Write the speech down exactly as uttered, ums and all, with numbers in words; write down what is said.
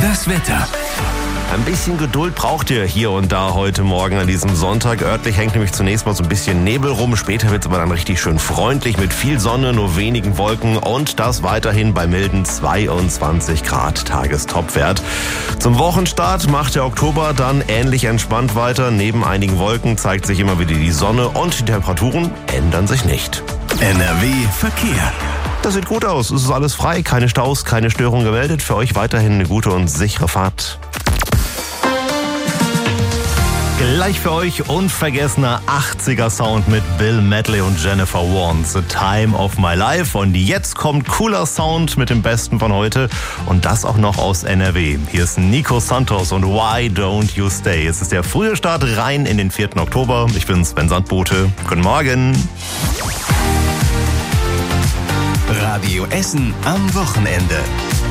Das Wetter. Ein bisschen Geduld braucht ihr hier und da heute Morgen an diesem Sonntag. Örtlich hängt nämlich zunächst mal so ein bisschen Nebel rum. Später wird es aber dann richtig schön freundlich mit viel Sonne, nur wenigen Wolken und das weiterhin bei milden zweiundzwanzig Grad Tagestopwert. Zum Wochenstart macht der Oktober dann ähnlich entspannt weiter. Neben einigen Wolken zeigt sich immer wieder die Sonne und die Temperaturen ändern sich nicht. N R W Verkehr. Das sieht gut aus. Es ist alles frei, keine Staus, keine Störung gemeldet. Für euch weiterhin eine gute und sichere Fahrt. Gleich für euch unvergessener achtziger Sound mit Bill Medley und Jennifer Warnes, The Time of My Life. Und jetzt kommt cooler Sound mit dem Besten von heute und das auch noch aus N R W. Hier ist Nico Santos und Why Don't You Stay. Es ist der frühe Start rein in den vierten Oktober. Ich bin Sven Sandbote. Guten Morgen. Radio Essen am Wochenende.